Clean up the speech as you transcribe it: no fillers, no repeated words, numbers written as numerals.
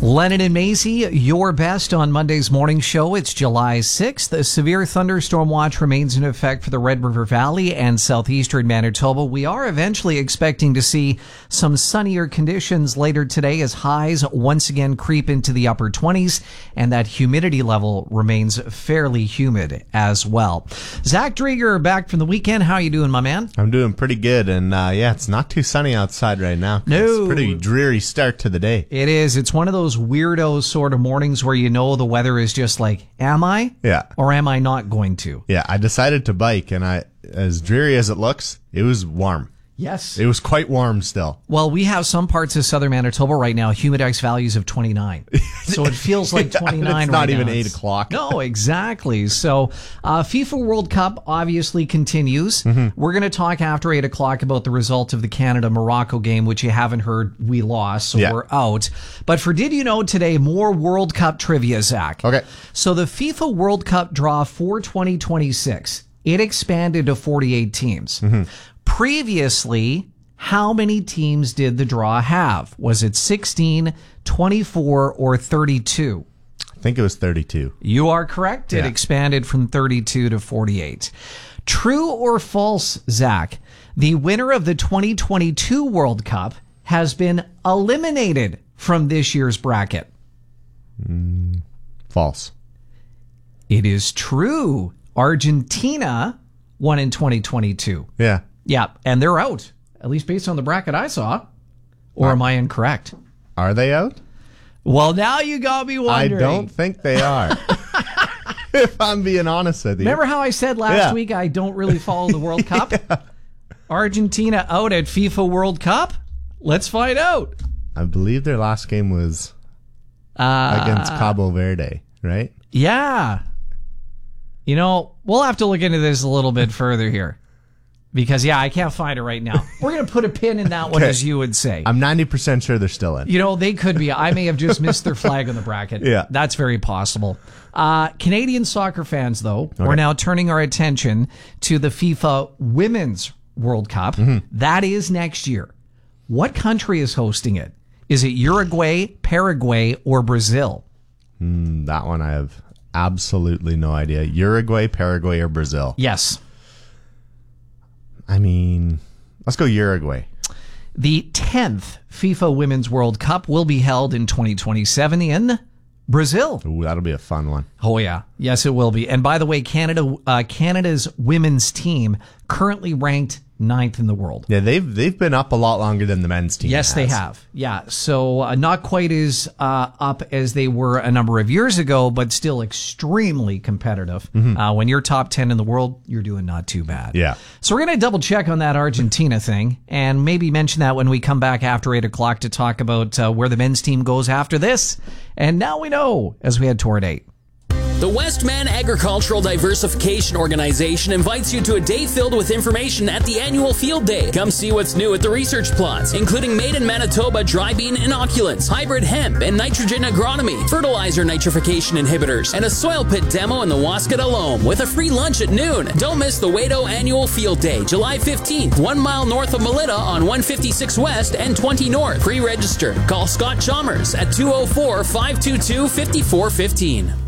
Lennon and Maisie, your best on Monday's morning show. It's July 6th. A severe thunderstorm watch remains in effect for the Red River Valley and southeastern Manitoba. We are eventually expecting to see some sunnier conditions later today as highs once again creep into the upper 20s, and that humidity level remains fairly humid as well. Zach Drieger back from the weekend. How are you doing, my man? I'm doing pretty good, and it's not too sunny outside right now. No. It's a pretty dreary start to the day. It is. It's one of those weirdo sort of mornings where you know the weather is just like, am I? Yeah. Or am I not going to? Yeah, I decided to bike, and as dreary as it looks, it was warm. Yes. It was quite warm still. Well, we have some parts of southern Manitoba right now, humidex values of 29. So it feels like 29 right now. It's not even 8 o'clock. No, exactly. So FIFA World Cup obviously continues. Mm-hmm. We're going to talk after 8 o'clock about the result of the Canada-Morocco game, which you haven't heard. We lost, so we're out. But for Did You Know today, more World Cup trivia, Zach. Okay. So the FIFA World Cup draw for 2026, it expanded to 48 teams. Mm-hmm. Previously, how many teams did the draw have? Was it 16, 24, or 32? I think it was 32. You are correct. It Yeah. expanded from 32 to 48. True or false, Zach? The winner of the 2022 World Cup has been eliminated from this year's bracket. False. It is true. Argentina won in 2022. Yeah. Yeah, and they're out, at least based on the bracket I saw. Or am I incorrect? Are they out? Well, now you got me wondering. I don't think they are. If I'm being honest with you. Remember how I said last week I don't really follow the World Cup? Yeah. Argentina out at FIFA World Cup? Let's find out. I believe their last game was against Cabo Verde, right? Yeah. You know, we'll have to look into this a little bit further here. Because, I can't find it right now. We're going to put a pin in that one, as you would say. I'm 90% sure they're still in. You know, they could be. I may have just missed their flag on the bracket. Yeah. That's very possible. Canadian soccer fans, though, we're now turning our attention to the FIFA Women's World Cup. Mm-hmm. That is next year. What country is hosting it? Is it Uruguay, Paraguay, or Brazil? That one I have absolutely no idea. Uruguay, Paraguay, or Brazil? Yes. I mean, let's go Uruguay. The 10th FIFA Women's World Cup will be held in 2027 in Brazil. Ooh, that'll be a fun one. Oh, yeah. Yes, it will be. And by the way, Canada's women's team currently ranked 9th in the world. Yeah, they've been up a lot longer than the men's team. Yes, they have. Yeah, so not quite as up as they were a number of years ago, but still extremely competitive. Mm-hmm. When you're top 10 in the world, you're doing not too bad. Yeah. So we're going to double check on that Argentina thing and maybe mention that when we come back after 8 o'clock to talk about where the men's team goes after this. And now we know as we head toward 8. The Westman Agricultural Diversification Organization invites you to a day filled with information at the annual Field Day. Come see what's new at the research plots, including made in Manitoba dry bean inoculants, hybrid hemp and nitrogen agronomy, fertilizer nitrification inhibitors, and a soil pit demo in the Waskata Loam with a free lunch at noon. Don't miss the Wado Annual Field Day, July 15th, 1 mile north of Melita on 156 West and 20 North. Pre-register. Call Scott Chalmers at 204-522-5415.